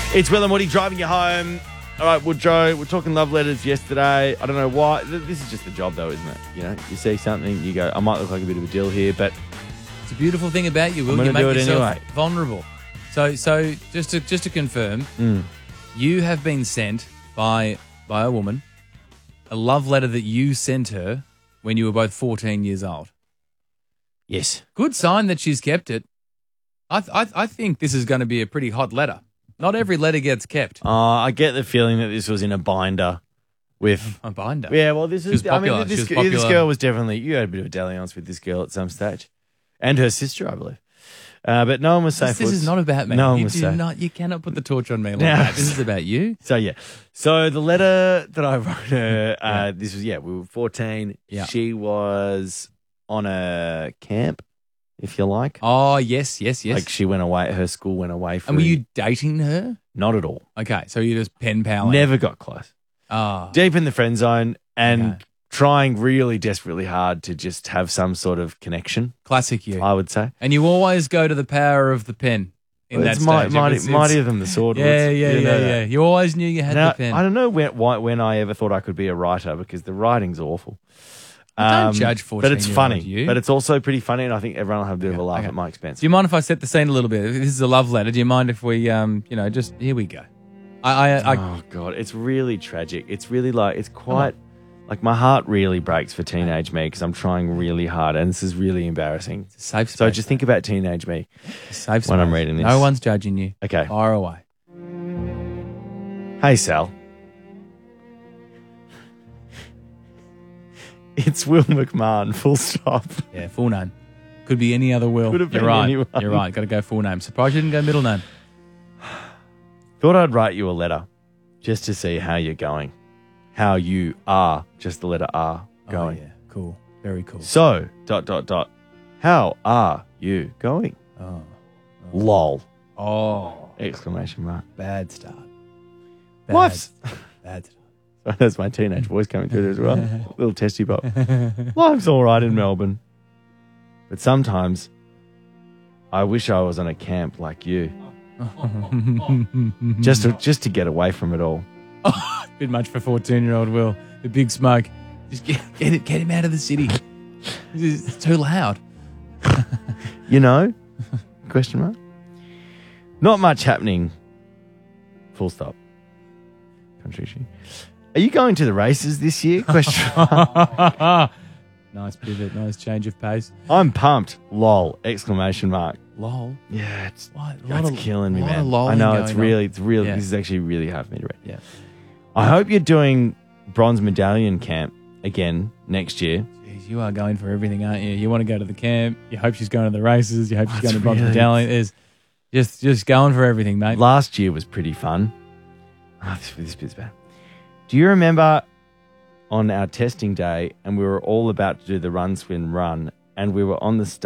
It's Will and Woody driving you home. All right, Woodrow, we're talking love letters yesterday. I don't know why. This is just the job, though, isn't it? You know, you see something, you go, I might look like a bit of a dill here, but it's a beautiful thing about you, Will. I'm You make do it yourself anyway. vulnerable. So just to confirm, you have been sent by a woman a love letter that you sent her when you were both 14 years old. Yes. Good sign that she's kept it. I think this is going to be a pretty hot letter. Not every letter gets kept. I get the feeling that this was in a binder with... A binder? Yeah, well, this She is... was popular. I mean, She was this popular. girl was definitely... You had a bit of a dalliance with this girl at some stage. And her sister, I believe. But no one was safe. This is not about me. No one was safe. You cannot put the torch on me like No. that. This is about you. So, yeah. So, the letter that I wrote her, this was, we were 14. Yeah. She was on a camp, if you like. Oh, yes. Like, she went away, her school went away for... And were you dating her? Not at all. Okay, so you're just pen paling. Never got close. Oh. Deep in the friend zone and Okay. trying really desperately hard to just have some sort of connection, Classic you. I would say. And you always go to the power of the pen in that It's stage. mightier than the sword. Yeah, was. yeah, You know yeah, that. yeah. You always knew you had Now, the pen. I don't know when I ever thought I could be a writer because the writing's awful. Don't judge 14-year-old But it's funny. you. But it's also pretty funny, and I think everyone will have a bit of a laugh okay. at my expense. Do you mind if I set the scene a little bit? This is a love letter. Do you mind if we, just here we go? Oh God, it's really tragic. It's really it's quite like my heart really breaks for teenage me because I'm trying really hard, and this is really embarrassing. It's a safe space. So just think about teenage me safe when I'm space. reading this. No one's judging you. Okay. Fire away. Hey, Sal. It's Will McMahon, full stop. Yeah, full name. Could be any other Will. Could have been You're right. anyone. You're right. Got to go full name. Surprised you didn't go middle name. Thought I'd write you a letter just to see how you're going. How you are, just the letter R, going. Oh, yeah. Cool. Very cool. So, ... How are you going? Oh. Lol. Oh. Exclamation mark. Bad start. Life's... Bad start. That's my teenage voice coming through there as well. Little testy pop. Life's all right in Melbourne. But sometimes I wish I was on a camp like you. just to get away from it all. Bit much for 14-year-old Will. The big smoke. Just get him out of the city. It's too loud. You know? Question mark. Not much happening. Full stop. Contrition. Are you going to the races this year? Question mark. Nice pivot. Nice change of pace. I'm pumped. Lol. Exclamation mark. Lol. Yeah, it's What? killing me, lot man. of lolling I know going it's on. really. Yeah. This is actually really hard for me to read. Yeah. I hope you're doing bronze medallion camp again next year. Jeez, you are going for everything, aren't you? You want to go to the camp. You hope she's going to the races. You hope she's That's going to bronze really- medallion. Is just going for everything, mate. Last year was pretty fun. This bit's bad. Do you remember on our testing day and we were all about to do the run, swim, run, and we were on the